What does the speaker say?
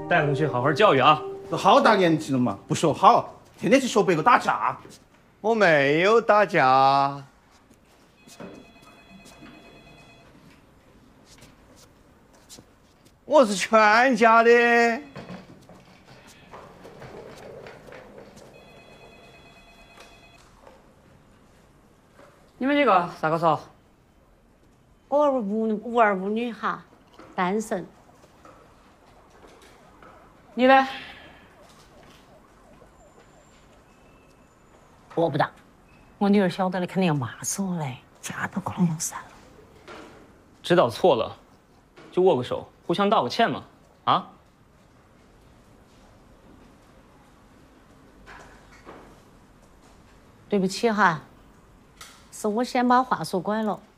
带回去好好教育啊！ 都好大年纪了嘛，不学好，天天去学别个打架。 我没有打架，我是劝架的。 你们几个咋个说？ 我无儿无女哈，单身。 你呢？ 我不当，我女儿晓得了肯定要骂死我嘞，家都可能要散了。 知道错了，就握个手，互相道个歉嘛。啊？ 对不起哈，是我先把话说拐了。